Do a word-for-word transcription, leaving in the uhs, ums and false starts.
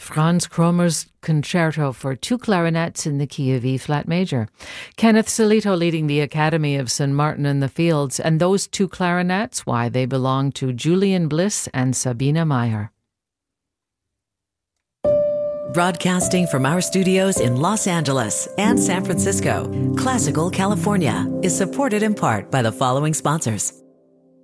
Franz Kromer's concerto for two clarinets in the key of E flat major. Kenneth Solito leading the Academy of Saint Martin in the Fields, and those two clarinets, why, they belong to Julian Bliss and Sabina Meyer. Broadcasting from our studios in Los Angeles and San Francisco, Classical California is supported in part by the following sponsors.